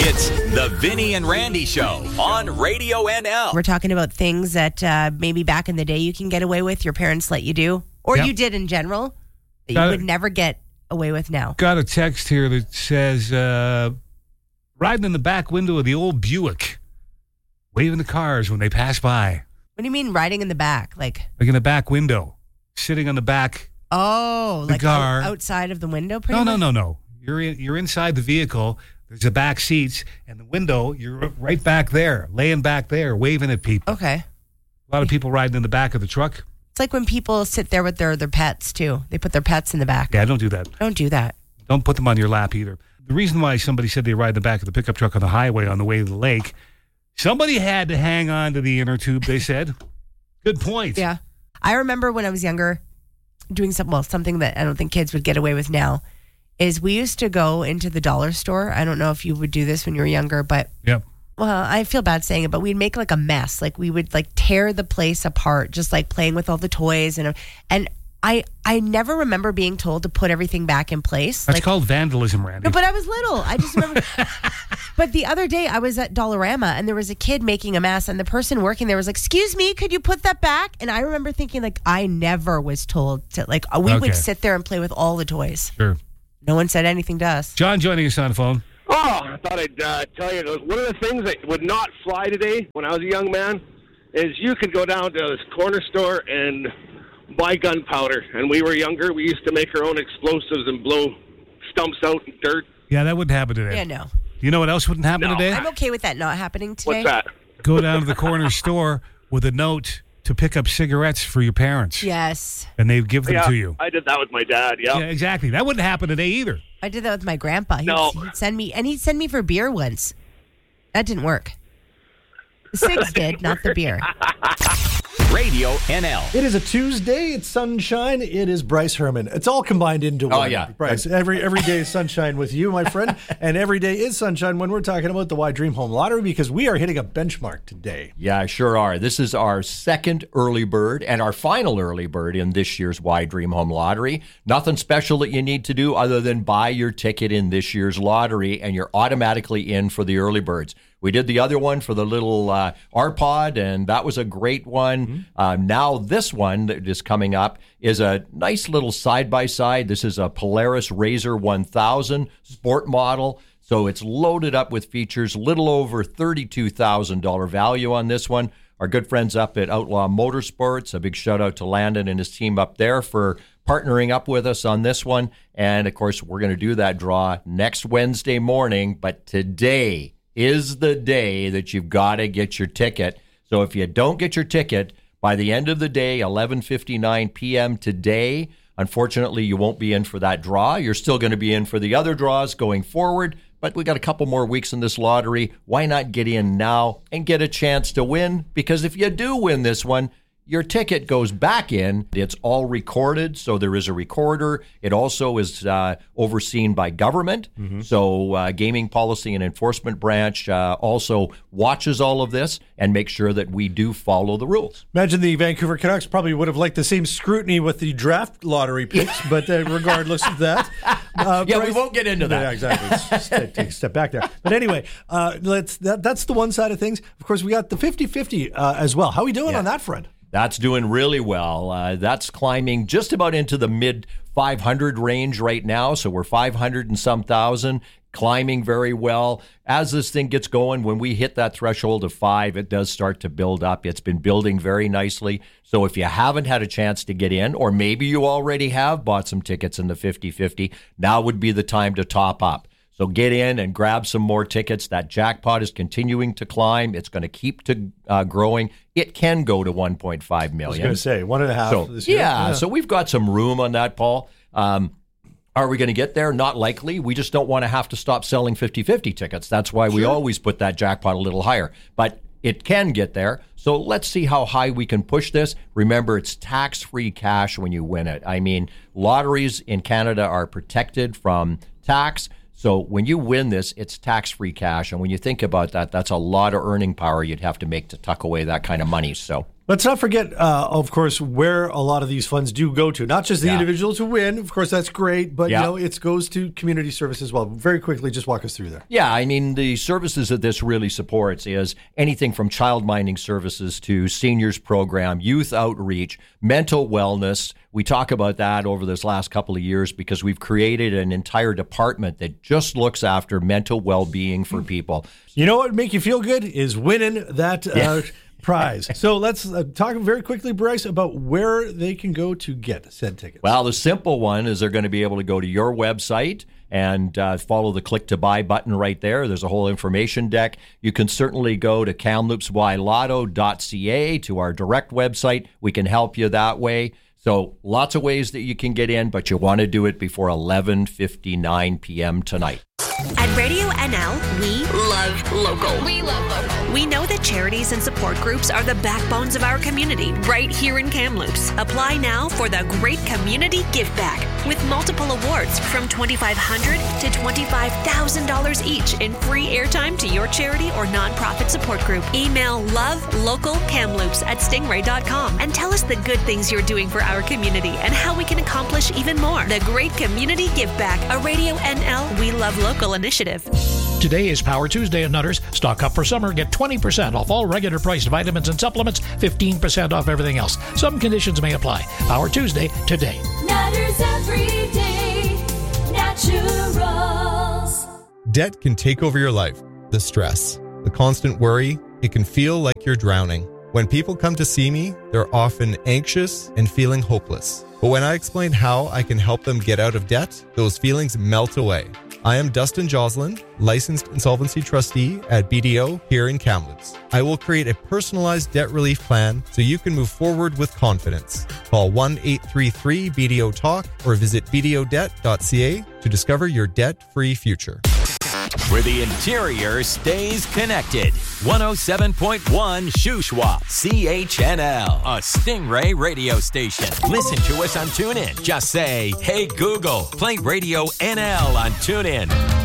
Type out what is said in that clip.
It's the Vinny and Randy Show on Radio NL. We're talking about things that maybe back in the day you can get away with, your parents let you do, or you did in general, that you would never get away with now. Got a text here that says, riding in the back window of the old Buick, waving the cars when they pass by. What do you mean riding in the back? Like in the back window, sitting on the back. Oh, the like car. Outside of the window? Pretty much? No. You're inside the vehicle. There's the back seats and the window. You're right back there, laying back there, waving at people. Okay. A lot of people riding in the back of the truck. It's like when people sit there with their pets, too. They put their pets in the back. Yeah, don't do that. Don't do that. Don't put them on your lap either. The reason why somebody said they ride in the back of the pickup truck on the highway on the way to the lake, somebody had to hang on to the inner tube, they said. Good point. Yeah. I remember when I was younger doing something that I don't think kids would get away with now is we used to go into the dollar store. I don't know if you would do this when you were younger, but yep. Well, I feel bad saying it, but we'd make like a mess. Like we would like tear the place apart, just like playing with all the toys. And I never remember being told to put everything back in place. That's called vandalism, Randy. No, but I was little. I just remember. But the other day I was at Dollarama and there was a kid making a mess and the person working there was like, "Excuse me, could you put that back?" And I remember thinking like I never was told to we would sit there and play with all the toys. Sure. No one said anything to us. John joining us on the phone. Oh, I thought I'd tell you, one of the things that would not fly today when I was a young man is you could go down to this corner store and buy gunpowder. And we were younger. We used to make our own explosives and blow stumps out in dirt. Yeah, that wouldn't happen today. Yeah, no. You know what else wouldn't happen today? I'm okay with that not happening today. What's that? Go down to the corner store with a note to pick up cigarettes for your parents. Yes. And they give them to you. I did that with my dad, Yeah, exactly. That wouldn't happen today either. I did that with my grandpa. He'd send me for beer once. That didn't work. The cigs did, not the beer. Radio NL. It is a Tuesday. It's sunshine. It is Bryce Herman. It's all combined into one. Oh, yeah. Bryce, every day is sunshine with you, my friend. And every day is sunshine when we're talking about the Why Dream Home Lottery because we are hitting a benchmark today. Yeah, sure are. This is our second early bird and our final early bird in this year's Why Dream Home Lottery. Nothing special that you need to do other than buy your ticket in this year's lottery and you're automatically in for the early birds. We did the other one for the little R-Pod, and that was a great one. Mm-hmm. Now this one that is coming up is a nice little side-by-side. This is a Polaris Razor 1000 sport model. So it's loaded up with features, little over $32,000 value on this one. Our good friends up at Outlaw Motorsports, a big shout-out to Landon and his team up there for partnering up with us on this one. And, of course, we're going to do that draw next Wednesday morning, but today is the day that you've got to get your ticket. So if you don't get your ticket by the end of the day, 11:59 p.m. today, unfortunately, you won't be in for that draw. You're still going to be in for the other draws going forward, but we got a couple more weeks in this lottery. Why not get in now and get a chance to win? Because if you do win this one, your ticket goes back in. It's all recorded, so there is a recorder. It also is overseen by government. Mm-hmm. So Gaming Policy and Enforcement Branch also watches all of this and makes sure that we do follow the rules. Imagine the Vancouver Canucks probably would have liked the same scrutiny with the draft lottery picks, but regardless of that. Bryce, we won't get into that. Yeah, exactly. Let's take a step back there. But anyway, that's the one side of things. Of course, we got the 50-50 as well. How are we doing on that front? That's doing really well. That's climbing just about into the mid 500 range right now. So we're 500 and some thousand, climbing very well. As this thing gets going, when we hit that threshold of 5, it does start to build up. It's been building very nicely. So if you haven't had a chance to get in, or maybe you already have bought some tickets in the 50-50, now would be the time to top up. So get in and grab some more tickets. That jackpot is continuing to climb. It's going to keep growing. It can go to $1.5 million. I was going to say 1.5 this year. Yeah, so we've got some room on that, Paul. Are we going to get there? Not likely. We just don't want to have to stop selling 50-50 tickets. That's why we always put that jackpot a little higher. But it can get there. So let's see how high we can push this. Remember, it's tax-free cash when you win it. I mean, lotteries in Canada are protected from tax. So when you win this, it's tax-free cash. And when you think about that, that's a lot of earning power you'd have to make to tuck away that kind of money. So Let's not forget, of course, where a lot of these funds do go to. Not just the individuals who win. Of course, that's great. But, it goes to community service as well. Very quickly, just walk us through there. Yeah, I mean, the services that this really supports is anything from child minding services to seniors program, youth outreach, mental wellness. We talk about that over this last couple of years because we've created an entire department that just looks after mental well-being for people. You know what would make you feel good is winning that prize. So let's talk very quickly, Bryce, about where they can go to get said tickets. Well, the simple one is they're going to be able to go to your website and follow the click to buy button right there. There's a whole information deck. You can certainly go to kamloopsylotto.ca to our direct website. We can help you that way. So lots of ways that you can get in, but you want to do it before 11:59 p.m. tonight. At Radio NL, we love local. We love local. We know that charities and support groups are the backbones of our community right here in Kamloops. Apply now for the Great Community Give Back with multiple awards from $2,500 to $25,000 each in free airtime to your charity or nonprofit support group. Email lovelocalkamloops@stingray.com and tell us the good things you're doing for our community and how we can accomplish even more. The Great Community Give Back, a Radio NL We Love Local initiative. Today is Power Tuesday at Nutters. Stock up for summer. Get 20% off all regular priced vitamins and supplements, 15% off everything else. Some conditions may apply. Power Tuesday today. Nutters every day. Naturals. Debt can take over your life. The stress, the constant worry, it can feel like you're drowning. When people come to see me, they're often anxious and feeling hopeless. But when I explain how I can help them get out of debt, those feelings melt away. I am Dustin Joslin, licensed insolvency trustee at BDO here in Kamloops. I will create a personalized debt relief plan so you can move forward with confidence. Call 1-833-BDO-TALK or visit bdodebt.ca to discover your debt-free future. Where the interior stays connected. 107.1 Shuswap, CHNL, a Stingray radio station. Listen to us on TuneIn. Just say, hey Google, play Radio NL on TuneIn.